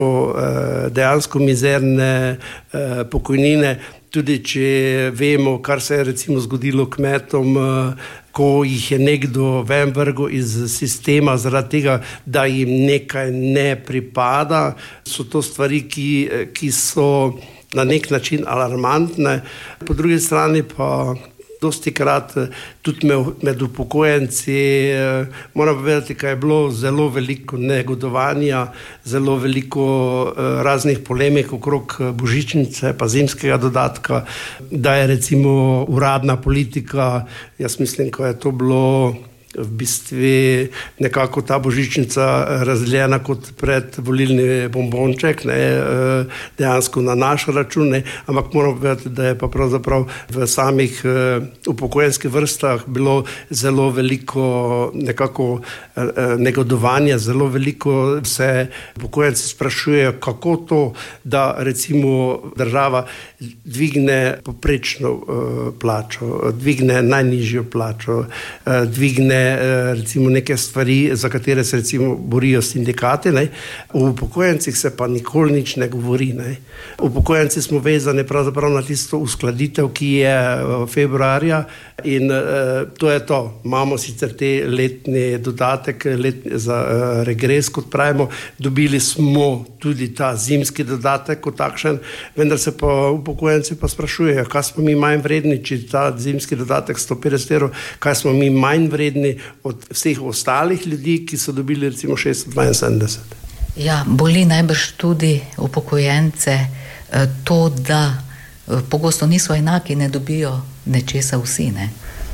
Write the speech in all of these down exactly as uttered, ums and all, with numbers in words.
dejansko mizerne pokojnine, tudi če vemo, kar se je recimo zgodilo kmetom, ko jih je nekdo ven vrgel iz sistema zaradi tega, da jim nekaj ne pripada, so to stvari, ki, ki so na nek način alarmantne. Po drugi strani pa dosti krat tudi med upokojenci moram povedati, da je bilo zelo veliko negodovanja, zelo veliko raznih polemik okrog božičnice pa zimskega dodatka, da je recimo uradna politika, jaz mislim, ko je to bilo v bistvu nekako ta božičnica razdeljena kot predvolilni bombonček, ne, dejansko na naš račun, ne, ampak moram povedati, da je pa pravzaprav v samih upokojenskih vrstah bilo zelo veliko nekako negodovanja, zelo veliko se upokojenci sprašujejo, kako to, da recimo država dvigne poprečno plačo, dvigne najnižjo plačo, dvigne recimo neke stvari, za katere se recimo borijo sindikati, ne. V upokojencih se pa nikoli nič ne govori, ne. Upokojenci smo vezani pravzaprav na tisto uskladitev, ki je februarja in uh, to je to. Imamo sicer te letni dodatek letni, za uh, regres, kot pravimo, dobili smo tudi ta zimski dodatek kot takšen, vendar se pa upokojenci pa sprašujejo, kaj smo mi manj vredni, če ta zimski dodatek sto petdeset evrov, kaj smo mi manj vredni od vseh ostalih ljudi, ki so dobili recimo šeststo dvainsedemdeset. Ja, boli najbrž tudi upokojence to, da pogosto niso enaki, ne dobijo nečesa vsi, ne?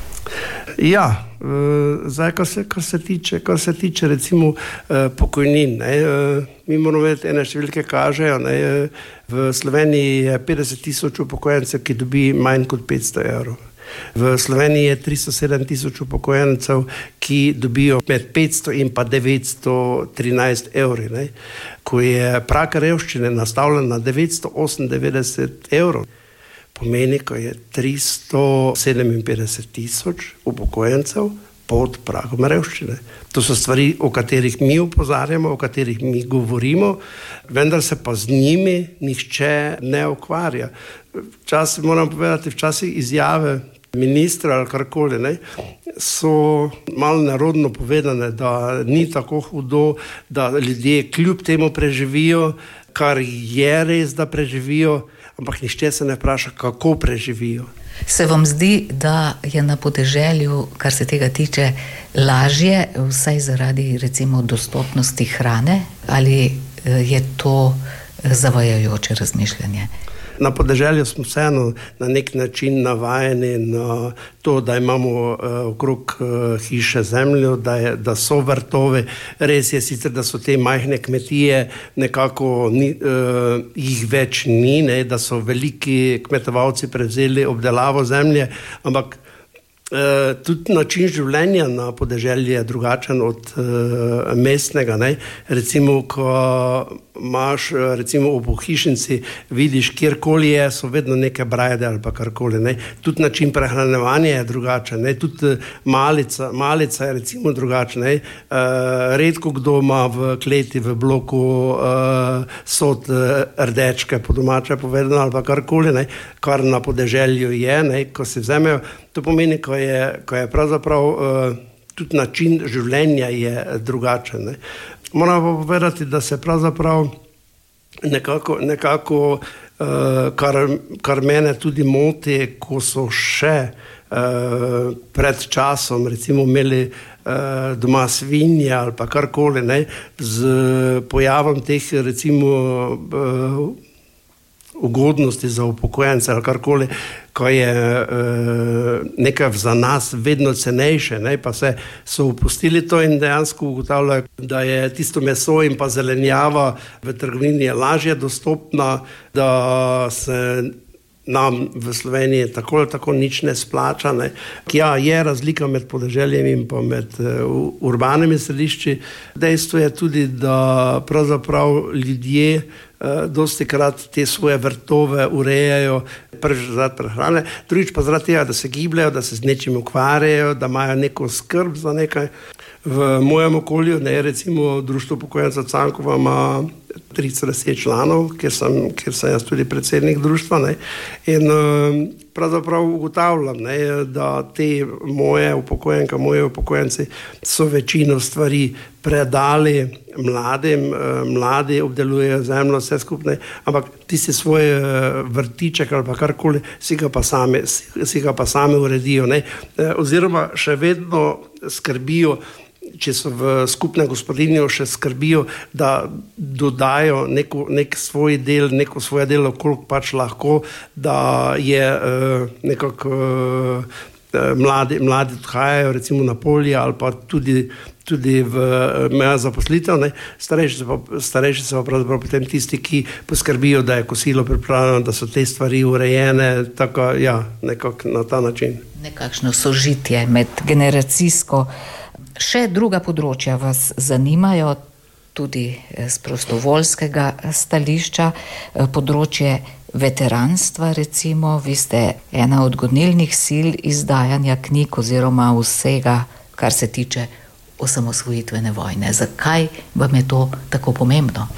Ja, zdaj, kar se, kar se tiče, kar se tiče recimo pokojnin, ne, mi moramo vedeti, ene številke kažejo, ne, v Sloveniji je petdeset tisoč upokojencev, ki dobi manj kot petsto evrov. V Sloveniji je tristo sedem tisoč upokojencev, ki dobijo med petsto in pa devetsto trinajst evri, ne. Ko je prag revščine nastavljen na devetsto osemindevetdeset evrov, pomeni, ko je tristo sedeminpetdeset tisoč upokojencev pod pragom revščine. To so stvari, o katerih mi opozarjamo, o katerih mi govorimo, vendar se pa z njimi nihče ne ukvarja. Včasih, moram povedati, včasih izjave ministra ali karkoli, ne, so malo narodno povedane, da ni tako hudo, da ljudje kljub temu preživijo, kar je res, da preživijo, ampak nihče se ne vpraša, kako preživijo. Se vam zdi, da je na podeželju, kar se tega tiče, lažje, vsaj zaradi recimo dostopnosti hrane, ali je to zavajajoče razmišljanje? Na podeželju smo vseeno na nek način navajeni na to, da imamo uh, okrog uh, hiše zemljo, da, je, da so vrtovi. Res je sicer, da so te majhne kmetije nekako ni, uh, jih več ni, ne, da so veliki kmetovalci prevzeli obdelavo zemlje, ampak Uh, tudi način življenja na podeželju je drugačen od uh, mestnega, ne. Recimo, ko imaš, recimo v pohišnici, vidiš, kjerkoli je, so vedno neke brajde ali pa karkoli, ne. Tudi način prehranjevanja je drugačen, ne. Tudi malica, malica je recimo drugačna, ne. Uh, redko kdo ima v kleti, v bloku uh, sod uh, rdečke, po domače povedano, ali pa karkoli, ne, kar na podeželju je, ne, ko se vzamejo. To pomeni, ko je, ko je pravzaprav uh, tudi način življenja je drugačen, ne. Moram pa povedati, da se pravzaprav nekako, nekako uh, kar, kar mene tudi moti, ko so še uh, pred časom recimo imeli uh, doma svinje ali pa karkoli, ne, z pojavom teh recimo uh, ugodnosti za upokojence ali karkoli, ko je e, nekaj za nas vedno cenejše, ne, pa se so opustili to in dejansko ugotavljajo, da je tisto meso in pa zelenjava v trgovini je lažje dostopna, da se nam v Sloveniji tako ali tako nič ne splača, ne. Ja, je razlika med podeželjem in pa med uh, urbanimi središči. Dejstvo je tudi, da pravzaprav ljudje uh, dosti krat te svoje vrtove urejajo, prvič zaradi prehrane, drugič pa zaradi tega, da se gibljajo, da se z nečim ukvarjajo, da imajo neko skrb za nekaj. V mojem okolju, ne, recimo Društvo upokojencev Cankova ima trideset deset članov, kjer sem, kjer sem jaz tudi predsednik društva, ne, in pravzaprav ugotavljam, ne, da te moje upokojenke, moje upokojenci so večino stvari predali mladim, mladi obdelujejo zemljo, vse skupne, ampak tisti svoj vrtiček ali pa karkoli si ga pa sami, si ga pa sami uredijo, ne, oziroma še vedno skrbijo, če so v skupnem gospodinju, še skrbijo, da dodajo neko, nek svoj del, neko svoje delo, koliko pač lahko, da je uh, nekako uh, mladi, mladi odhajajo recimo na polje ali pa tudi, tudi v meja zaposlitev, ne. Starejši se pa, starejši se pa pravzaprav potem tisti, ki poskrbijo, da je kosilo pripravljeno, da so te stvari urejene, tako, ja, nekako na ta način. Nekakšno sožitje med generacijsko. Še druga področja vas zanimajo, tudi z prostovoljskega stališča, področje veteranstva recimo, vi ste ena od gonilnih sil izdajanja knjig oziroma vsega, kar se tiče osamosvojitvene vojne. Zakaj vam je to tako pomembno?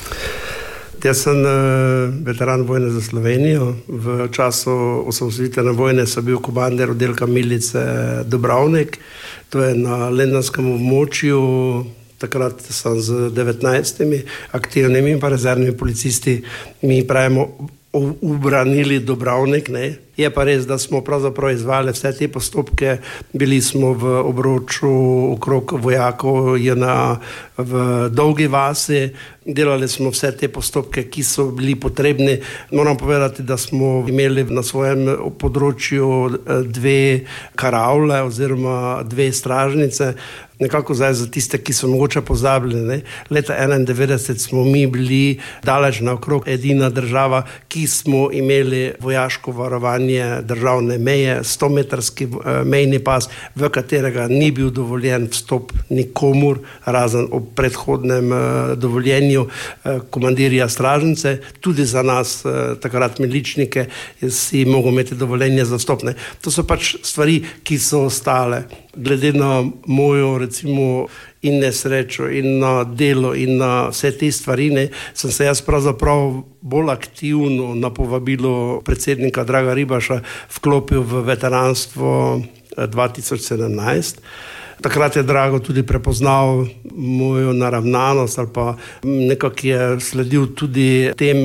Jaz sem veteran vojne za Slovenijo. V času osamosvojitvene vojne sem bil komandir oddelka milice Dobrovnik. To je na lendanskem območju. Takrat sem z devetnajstimi aktivnimi in pa rezervnimi policisti, mi pravimo, ubranili Dobrovnik, ne. Je pa res, da smo pravzaprav izvali vse te postopke, bili smo v obroču okrog vojakov J N A v Dolgi vasi, delali smo vse te postopke, ki so bili potrebni. Moram povedati, da smo imeli na svojem področju dve karavle oziroma dve stražnice, nekako zdaj za tiste, ki so mogoče pozabili, ne. Leta enaindevetdeset smo mi bili daleč naokrog edina država, ki smo imeli vojaško varovanje državne meje, stometrski mejni pas, v katerega ni bil dovoljen vstop nikomur, razen ob predhodnem dovoljenju komandirja stražnice, tudi za nas, takrat miličnike, si mogel imeti dovoljenje za vstop, ne. To so pač stvari, ki so ostale. Glede na mojo, recimo, in nesrečo, in na delo, in na vse te stvari, ne, sem se jaz pravzaprav bolj aktivno na povabilo predsednika Draga Ribaša vklopil v veteranstvo dva tisoč sedemnajst. Takrat je Drago tudi prepoznal mojo naravnanost ali pa nekako je sledil tudi tem,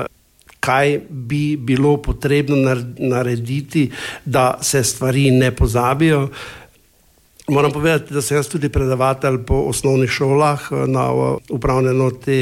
kaj bi bilo potrebno narediti, da se stvari ne pozabijo. Moram povedati, da sem jaz tudi predavatelj po osnovnih šolah na upravni enoti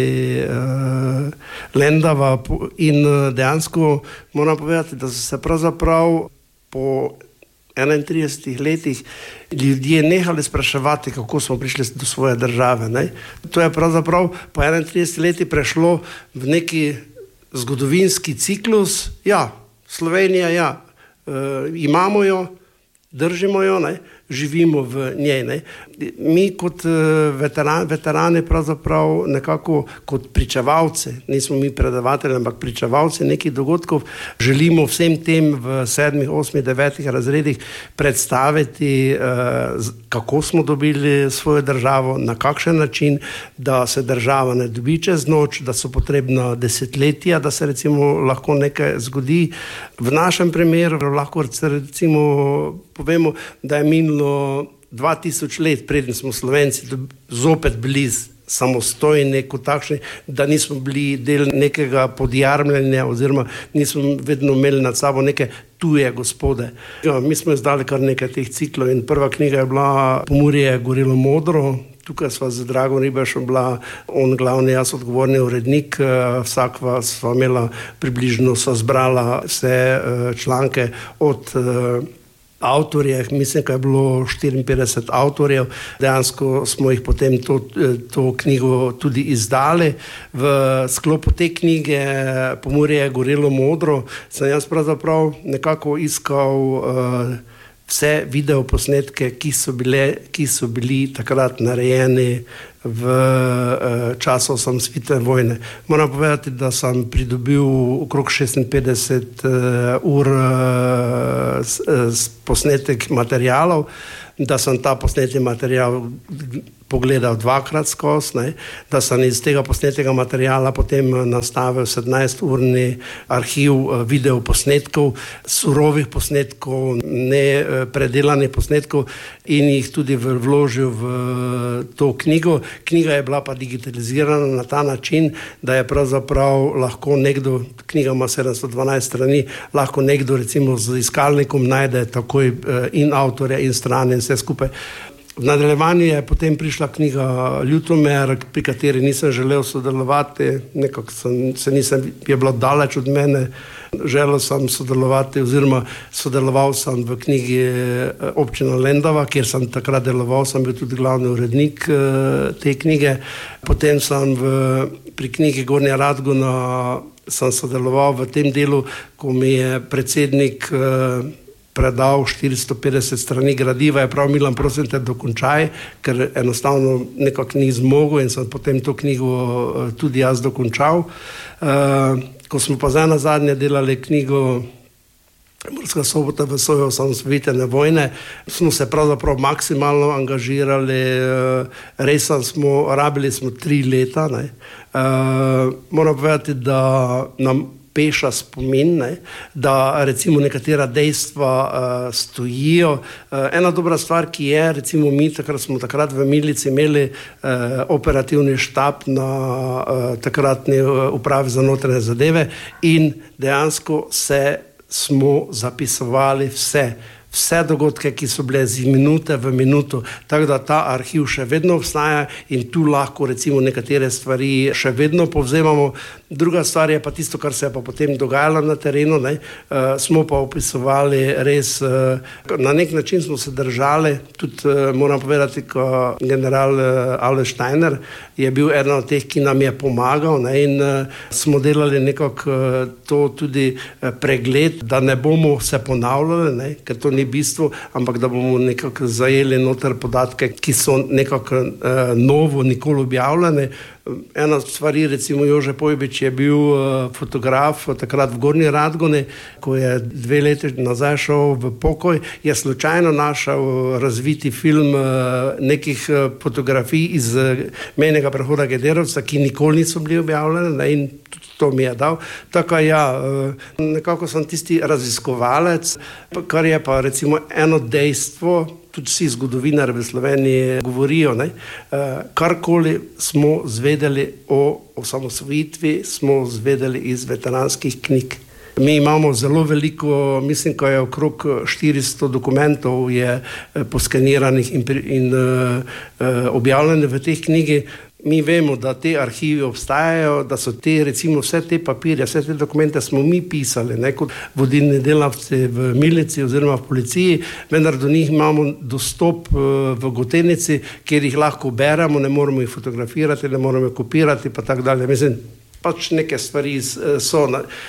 eh, Lendava in dejansko moram povedati, da so se pravzaprav po enaintridesetih letih ljudje nehali spraševati, kako smo prišli do svoje države, ne. To je pravzaprav po enaintridesetih letih prešlo v neki zgodovinski ciklus. Ja, Slovenija, ja, e, imamo jo, držimo jo, ne, živimo v njej, ne. Mi kot veteran, veterani pravzaprav nekako kot pričevalci, nismo mi predavatelji, ampak pričevalci nekih dogodkov, želimo vsem tem v sedmih, osmih, devetih razredih predstaviti, kako smo dobili svojo državo, na kakšen način, da se država ne dobi čez noč, da so potrebna desetletja, da se recimo lahko nekaj zgodi. V našem primeru lahko recimo povemo, da je minilo dva tisoč let, preden smo Slovenci zopet bili samostojni kot takšni, da nismo bili del nekega podjarmljenja oziroma nismo vedno imeli nad sabo neke tuje gospode. Ja, mi smo izdali kar nekaj teh ciklov in prva knjiga je bila Pomurje gorelo modro. Tukaj sva z Dragom Ribašem bila on glavni, jaz odgovorni urednik, vsak sva imela približno, sva zbrala vse članke od avtorjev, mislim, da je bilo štiriinpetdeset avtorjev, dejansko smo jih potem to, to knjigo tudi izdali. V sklopu te knjige Pomurje gorelo modro sem jaz pravzaprav nekako iskal uh, vse videoposnetke, ki so bile, ki so bili takrat narejeni v uh, času osamosvojitvene vojne. Moram povedati, da sem pridobil okrog šestinpetdeset uh, ur uh, s, s posnetek materialov. da sem ta posneti material pogledal dvakrat skozi, ne, da sem iz tega posnetega materijala potem nastavil sedemnajsturni arhiv video posnetkov, surovih posnetkov, ne predelanih posnetkov in jih tudi vložil v to knjigo. Knjiga je bila pa digitalizirana na ta način, da je pravzaprav lahko nekdo, knjiga ima sedemsto dvanajst strani, lahko nekdo recimo z iskalnikom najde takoj in avtorja in strane in vse skupaj. V nadaljevanju je potem prišla knjiga Ljutomer, pri kateri nisem želel sodelovati, nekako sem, se nisem, je bilo daleč od mene, želel sem sodelovati oziroma sodeloval sem v knjigi Občina Lendava, kjer sem takrat deloval, sem bil tudi glavni urednik te knjige. Potem sem v, pri knjigi Gornja Radgona sem sodeloval v tem delu, ko mi je predsednik predal štiristo petdeset strani gradiva, je prav Milan, prosim te, dokončaj, ker enostavno nekako ni zmogel in sem potem to knjigo tudi jaz dokončal. Ko smo pa zdaj nazadnje delali knjigo Murska Sobota v svoje osamosvojitvene vojne, smo se pravzaprav maksimalno angažirali, res smo, rabili smo tri leta. Ne. Moram povedati, da nam peša spomin, ne, da recimo nekatera dejstva uh, stojijo. Uh, ena dobra stvar, ki je, recimo mi takrat smo takrat v Milici imeli uh, operativni štab na uh, takratni uh, upravi za notranje zadeve in dejansko se smo zapisovali vse, vse dogodke, ki so bile z minute v minuto, tako da ta arhiv še vedno obstaja in tu lahko recimo nekatere stvari še vedno povzemamo. Druga stvar je pa tisto, kar se je pa potem dogajalo na terenu, ne, uh, smo pa opisovali res, uh, na nek način smo se držali, tudi uh, moram povedati, ko general uh, Aleš Steiner je bil eden od teh, ki nam je pomagal, ne, in uh, smo delali nekako uh, to tudi uh, pregled, da ne bomo se ponavljali, ne, ker to ni bistvo, ampak da bomo nekako zajeli noter podatke, ki so nekako uh, novo, nikoli objavljene. Ena stvari, recimo Jože Pojbič je bil uh, fotograf takrat v Gornji Radgoni, ko je dve leti nazaj šel v pokoj, je slučajno našel razviti film uh, nekih uh, fotografij iz uh, mejnega prehoda Gederovca, ki nikoli niso bili objavljene, ne, in to mi je dal. Tako ja, uh, nekako sem tisti raziskovalec, kar je pa recimo eno dejstvo, tudi vsi zgodovinari v Sloveniji govorijo, ne, uh, karkoli smo zvedeli o osamosvojitvi, smo zvedeli iz veteranskih knjig. Mi imamo zelo veliko, mislim, ko je okrog štiristo dokumentov je poskeniranih in, in uh, objavljenih v teh knjigi. Mi vemo, da te arhivi obstajajo, da so te, recimo vse te papirje, vse te dokumente smo mi pisali, ne, kot vodilni delavci v milici oziroma v policiji, vendar do njih imamo dostop v Gotenici, kjer jih lahko beremo, ne moramo jih fotografirati, ne moramo jih kopirati, pa tako dalje. Mislim, pač neke stvari so.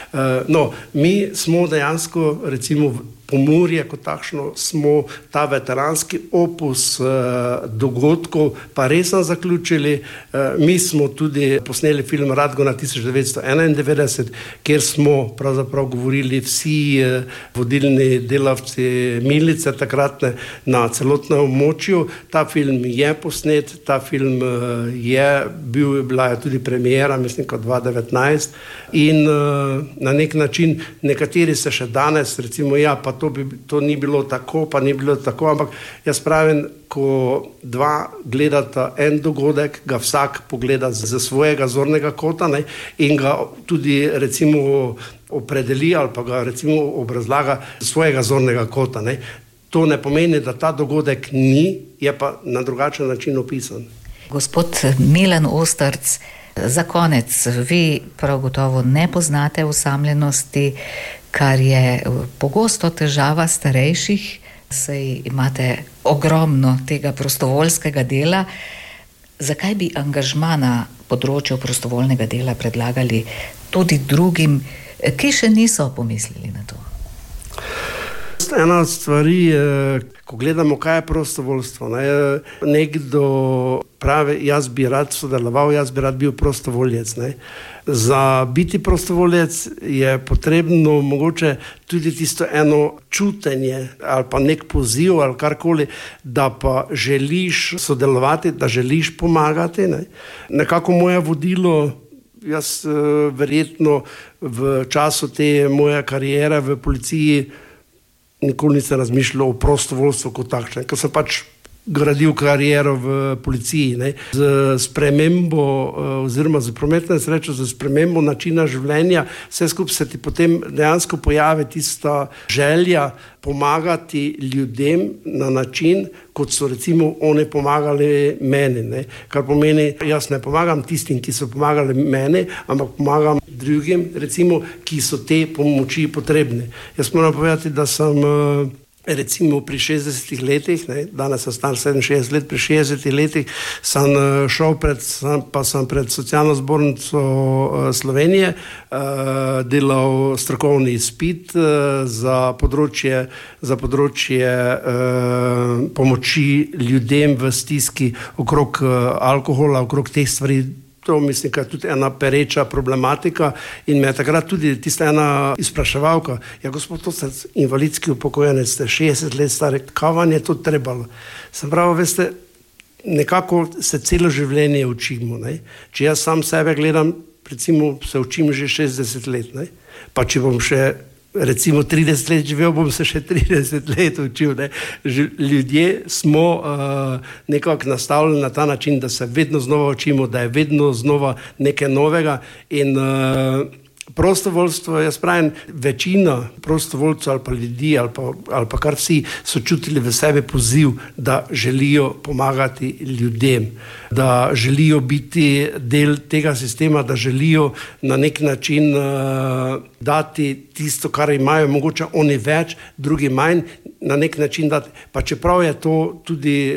No, mi smo dejansko, recimo, Pomurje kot takšno, smo ta veteranski opus uh, dogodkov pa resno zaključili. Uh, mi smo tudi posneli film Radgona tisoč devetsto enaindevetdeset, kjer smo pravzaprav govorili vsi uh, vodilni delavci milice takratne na celotnem območju. Ta film je posnet, ta film uh, je bil, bila je tudi premiera, mislim, kot dva tisoč devetnajst in uh, na nek način nekateri se še danes, recimo ja, pa To, bi, to ni bilo tako, pa ni bilo tako, ampak jaz pravim, ko dva gledata en dogodek, ga vsak pogleda z svojega zornega kota, ne, in ga tudi recimo opredeli ali pa ga recimo obrazlaga z svojega zornega kota. Ne. To ne pomeni, da ta dogodek ni, je pa na drugačen način opisan. Gospod Milan Ostrc, za konec, vi prav gotovo ne poznate osamljenosti, kar je pogosto težava starejših, saj imate ogromno tega prostovoljskega dela. Zakaj bi angažma na področju prostovoljnega dela predlagali tudi drugim, ki še niso pomislili na to? Tisto ena od stvari, ko gledamo, kaj je prostovoljstvo. Ne? Nekdo pravi, jaz bi rad sodeloval, jaz bi rad bil prostovoljec. Ne? Za biti prostovoljec je potrebno mogoče tudi tisto eno čutenje ali pa nek poziv ali karkoli, da pa želiš sodelovati, da želiš pomagati. Ne? Nekako moje vodilo, jaz verjetno v času te moje kariere v policiji nikoli nisem razmišljal o prostovoljstvu kot takšnem, ker sem pač gradil kariero v policiji. Ne. Z spremembo oziroma z prometno nesrečo, z spremembo načina življenja, vse skupaj se ti potem dejansko pojavi tista želja pomagati ljudem na način, kot so recimo oni pomagali meni. Ne. Kar pomeni, jaz ne pomagam tistim, ki so pomagali meni, ampak pomagam drugim, recimo, ki so te pomoči potrebne. Jaz moram povedati, da sem recimo pri šestdesetih letih, ne, danes sem star sedeminšestdeset let, pri šestdesetih letih sem šel pred, pa sem pred socialno zbornico Slovenije uh, delal strokovni izpit uh, za področje, za področje uh, pomoči ljudem v stiski okrog uh, alkohola, okrog teh stvari. To mislim, da je tudi ena pereča problematika in me je takrat tudi tista ena izpraševalka, ja gospod, to ste invalidski upokojenec, ste šestdeset let stari, kaj vam je to trebalo? Sem prav, veste, nekako se celo življenje učimo. Ne? Če jaz sam sebe gledam, recimo se učim že šestdeset let, ne? Pa če bom še recimo trideset let živel, bom se še trideset let učil. Ne? Ljudje smo uh, nekako nastavljeni na ta način, da se vedno znova učimo, da je vedno znova nekaj novega in uh, prostovoljstvo, jaz pravim, večina prostovoljcev ali pa ljudi ali pa, ali pa kar vsi so čutili v sebi poziv, da želijo pomagati ljudem, da želijo biti del tega sistema, da želijo na nek način uh, dati tisto, kar imajo, mogoče oni več, drugi manj, na nek način dati, pa čeprav je to tudi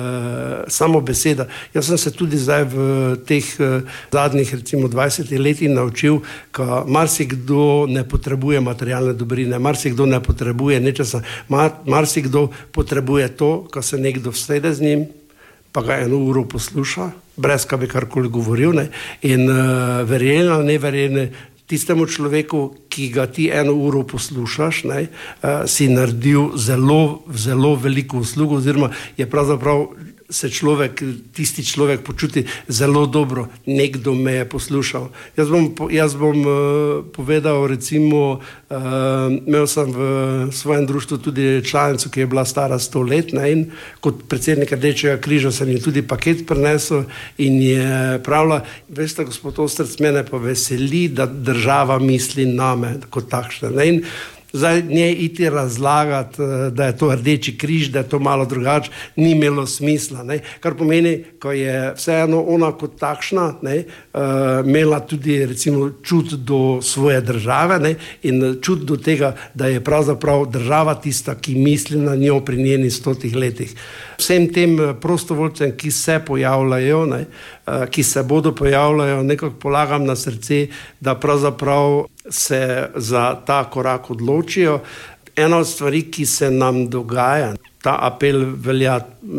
uh, samo beseda. Jaz sem se tudi zdaj v teh uh, zadnjih recimo dvajsetih letih naučil, ka marsikdo ne potrebuje materialne dobrine, marsikdo ne potrebuje nečesa, mar, marsikdo potrebuje to, ko se nekdo vsede z njim, pa ga eno uro posluša, brez kaj bi karkoli govoril, ne? In uh, verjene ali neverjene, tistemu človeku, ki ga ti eno uro poslušaš, ne, uh, si naredil zelo, zelo veliko uslugo, oziroma je pravzaprav se človek, tisti človek počuti zelo dobro, nekdo me je poslušal. Jaz bom, jaz bom uh, povedal, recimo, uh, imel sem v svojem društvu tudi članico, ki je bila stara sto let, ne, in kot predsednik Rdečega križa sem ji tudi paket prinesel in je pravila, veste, gospod Ostrc, mene pa veseli, da država misli name kot takšne. Ne, in zdaj njej iti razlagati, da je to Rdeči križ, da je to malo drugače, ni imelo smisla. Ne? Kar pomeni, ko je vseeno ona kot takšna, ne, uh, imela tudi recimo čut do svoje države, ne, in čut do tega, da je pravzaprav država tista, ki misli na njo pri njenih stotih letih. Vsem tem prostovoljcem, ki se pojavljajo, ne, uh, ki se bodo pojavljajo, nekako polagam na srce, da pravzaprav se za ta korak odločijo. Ena od stvari, ki se nam dogaja, ta apel velja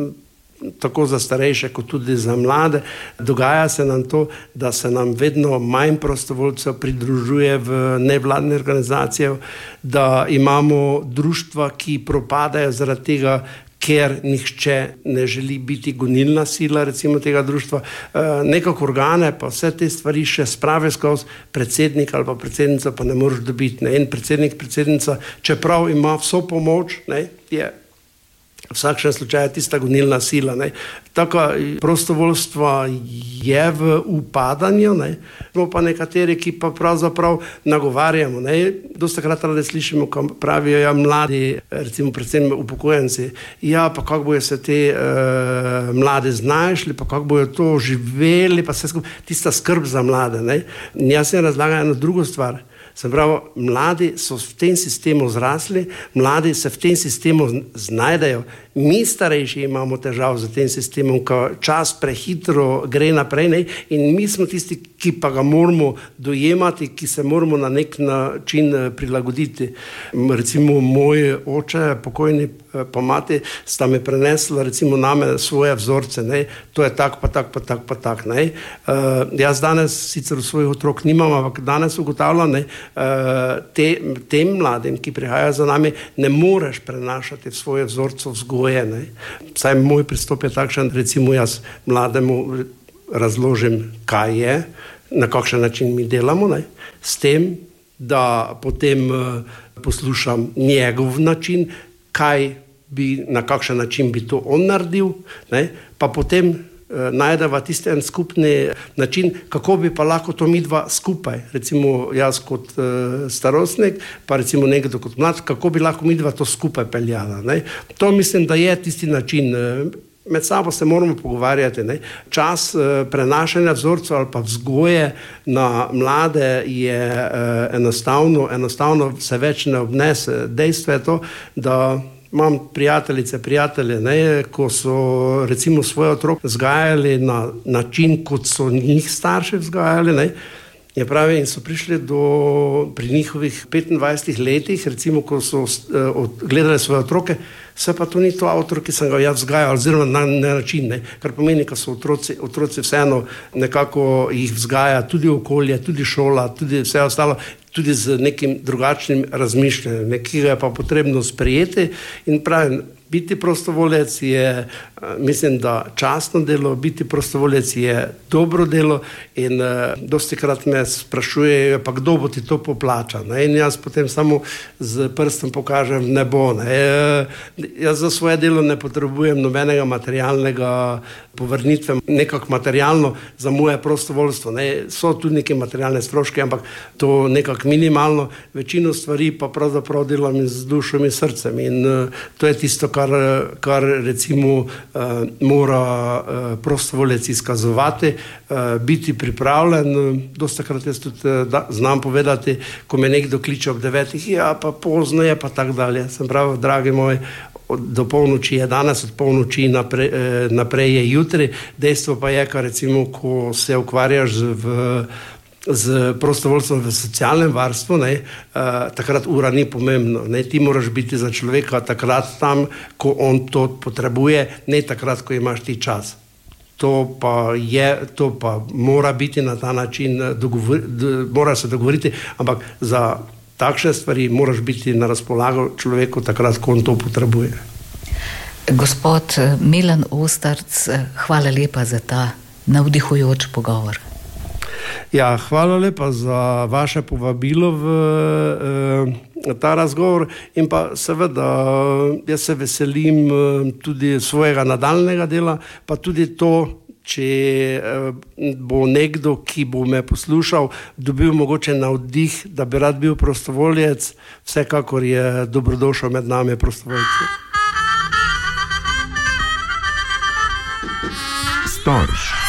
tako za starejše, kot tudi za mlade, dogaja se nam to, da se nam vedno manj prostovoljcev pridružuje v nevladne organizacije, da imamo društva, ki propadajo zaradi tega, ker nihče ne želi biti gonilna sila recimo tega društva, nekako organe pa vse te stvari še sprave skozi, predsednik ali pa predsednica pa ne moreš dobiti. Ne? En predsednik, predsednica, čeprav ima vso pomoč, ne, je v vsakšnem slučaju tista gonilna sila. Ne? Tako prostovoljstvo je v upadanju, ne? Smo pa nekateri, ki pa pravzaprav nagovarjamo. Ne? Dostakrat rade slišimo, ko pravijo, ja, mladi, recimo predvsem upokojenci, ja, pa kako bojo se te uh, mlade znašli, pa kako bojo to živeli, pa vse skupaj, tista skrb za mlade. Ne? Jaz sem razlagal eno drugo stvar. Se pravi, mladi so v tem sistemu zrasli, mladi se v tem sistemu znajdejo mi starejši imamo težav z tem sistemom, ko čas prehitro gre naprej, ne? In mi smo tisti, ki pa ga moramo dojemati, ki se moramo na nek način prilagoditi. Recimo moj oče, pokojni pa mati, sta mi prenesla recimo name svoje vzorce, ne? To je tak, pa tak, pa tak, pa tak. Ne? Uh, jaz danes sicer svojih otrok nimam, ampak danes ugotavljam, ne? Uh, te, tem mladim, ki prihajajo za nami, ne moreš prenašati svoje vzorce vzgoje. Ne? Vsaj moj pristop je takšen, recimo jaz mlademu razložim, kaj je, na kakšen način mi delamo, ne? S tem, da potem uh, poslušam njegov način, kaj bi, na kakšen način bi to on naredil, ne? Pa potem eh, najdeva tisti en skupni način, kako bi pa lahko to midva skupaj, recimo jaz kot eh, starostnik, pa recimo nekdo kot mlad, kako bi lahko midva to skupaj peljala. Ne? To mislim, da je tisti način. Eh, Med sabo se moramo pogovarjati. Ne? Čas eh, prenašanja vzorcev ali pa vzgoje na mlade je eh, enostavno, enostavno se več ne obnese. Dejstvo je to, da imam prijateljice, prijatelje, ne, ko so recimo svoje otroke vzgajali na način, kot so njih starši vzgajali, ne, je pravi, in so prišli do, pri njihovih petindvajsetih letih, recimo, ko so uh, gledali svoje otroke, se pa to ni to avtor, ki sem ga jaz vzgajal, oziroma na, na način, ne, kar pomeni, ko so otroci, otroci vseeno nekako jih vzgaja tudi okolje, tudi šola, tudi vse ostalo, tudi z nekim drugačnim razmišljanjem, nekaj je pa potrebno sprejeti in pravim, biti prostovoljec je, mislim, da častno delo, biti prostovoljec je dobro delo in uh, dostikrat me sprašujejo, pa kdo bo ti to poplačal, ne? In jaz potem samo z prstom pokažem nebo, ne? Jaz za svoje delo ne potrebujem nobenega materialnega povrnitve, nekako materialno za moje prostovoljstvo, ne? So tudi neke materialne stroške, ampak to nekako minimalno, večino stvari pa pravzaprav delam z dušo in srcem in uh, to je tisto, kar, kar recimo uh, mora uh, prostovoljec izkazovati, uh, biti pripravljen. Dostakrat jaz tudi uh, da, znam povedati, ko me nekdo kliče ob devetih, ja pa pozno je pa tak dalje. Sem prav, dragi moj, do polnoči je danes, od polnoči naprej, eh, naprej je jutri. Dejstvo pa je, kar recimo, ko se ukvarjaš v z prostovoljstvom v socialnem varstvu, ne, uh, takrat ura ni pomembno. Ne, ti moraš biti za človeka takrat tam, ko on to potrebuje, ne takrat, ko imaš ti čas. To pa je, to pa mora biti na ta način, dogovor, do, mora se dogovoriti, ampak za takšne stvari moraš biti na razpolago človeku takrat, ko on to potrebuje. Gospod Milan Ostarc, hvala lepa za ta navdihujoč pogovor. Ja, hvala lepa za vaše povabilo v eh, ta razgovor in pa seveda jaz se veselim eh, tudi svojega nadaljnega dela, pa tudi to, če eh, bo nekdo, ki bo me poslušal, dobil mogoče navdih, da bi rad bil prostovoljec, vsekakor je dobrodošel med nami prostovoljci. Storž.